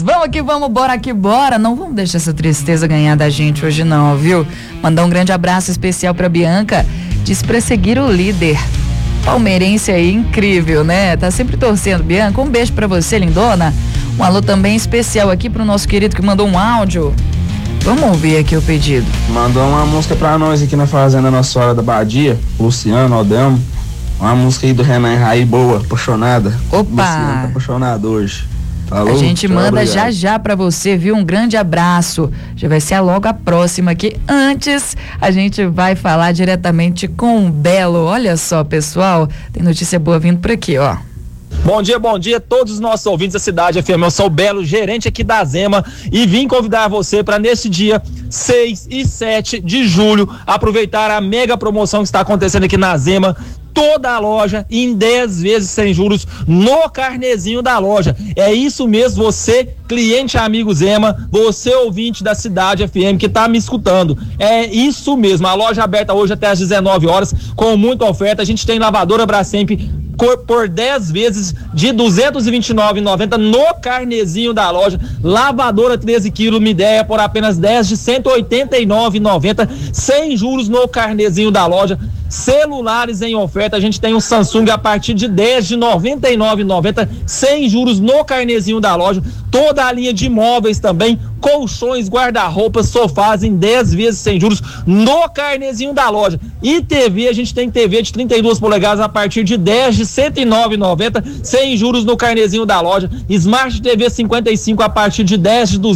Vamos que vamos, bora que bora. Não vamos deixar essa tristeza ganhar da gente hoje não, viu? Mandar um grande abraço especial pra Bianca. Diz pra seguir o líder. Palmeirense aí, incrível, né? Tá sempre torcendo, Bianca. Um beijo pra você, lindona. Um alô também especial aqui pro nosso querido que mandou um áudio. Vamos ouvir aqui o pedido. Mandou uma música pra nós aqui na Fazenda Nossa Senhora da Badia, Luciano Aldamo. Uma música aí do Renan Raí, boa, apaixonada. Opa! Luciano tá apaixonado hoje. Falou? A gente manda obrigado. já pra você, viu? Um grande abraço. Já vai ser logo a próxima aqui. Antes, a gente vai falar diretamente com o Belo. Olha só, pessoal, tem notícia boa vindo por aqui, ó. Bom dia a todos os nossos ouvintes da Cidade FM. Eu sou o Belo, gerente aqui da Zema, e vim convidar você para nesse dia 6 e 7 de julho aproveitar a mega promoção que está acontecendo aqui na Zema. Toda a loja em 10 vezes sem juros no carnezinho da loja. É isso mesmo, você, cliente amigo Zema, você ouvinte da Cidade FM que tá me escutando. É isso mesmo, a loja aberta hoje até às 19 horas com muita oferta. A gente tem lavadora Brastemp por 10 vezes de R$ 229,90 no carnezinho da loja. Lavadora 13 quilos, uma ideia, por apenas 10 de R$ 189,90 sem juros no carnezinho da loja. Celulares em oferta, a gente tem um Samsung a partir de 10 de R$ 99,90 sem juros no carnezinho da loja. Toda a linha de móveis também, colchões, guarda-roupas, sofás em 10 vezes sem juros no carnezinho da loja. E TV, a gente tem TV de 32 polegadas a partir de 10 de R$ 109,90 sem juros no carnezinho da loja. Smart TV 55 a partir de 10 de R$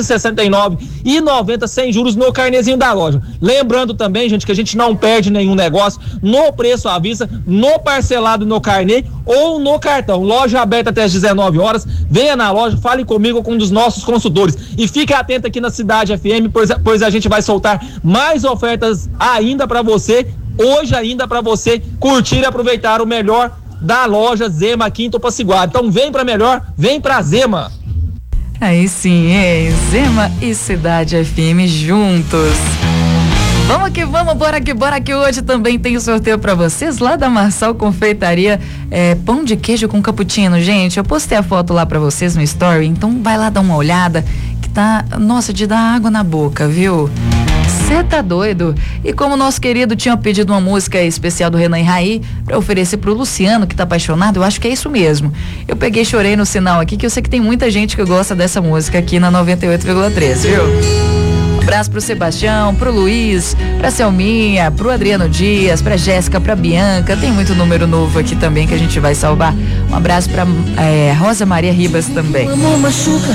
269,90 sem juros no carnezinho da loja. Lembrando também, gente, que a gente não perde nenhum negócio no preço à vista, no parcelado no carnê ou no cartão. Loja aberta até às 19 horas. Venha na loja, fale comigo, com um dos nossos consultores. E fique atento aqui na Cidade FM, pois a gente vai soltar mais ofertas ainda para você, hoje ainda para você curtir e aproveitar o melhor da loja Zema aqui em Tupaciguara. Então vem para melhor, vem pra Zema. Aí sim, Zema e Cidade FM juntos. Vamos que vamos, bora que hoje também tem sorteio pra vocês lá da Marçal Confeitaria, pão de queijo com cappuccino, gente. Eu postei a foto lá pra vocês no story, então vai lá dar uma olhada, que tá, nossa, de dar água na boca, viu? Você tá doido? E como o nosso querido tinha pedido uma música especial do Renan Raí pra oferecer pro Luciano, que tá apaixonado, eu acho que é isso mesmo. Eu peguei e chorei no sinal aqui, que eu sei que tem muita gente que gosta dessa música aqui na 98,3, viu? Abraço pro Sebastião, pro Luiz, pra Selminha, pro Adriano Dias, pra Jéssica, pra Bianca. Tem muito número novo aqui também que a gente vai salvar. Um abraço pra Rosa Maria Ribas também.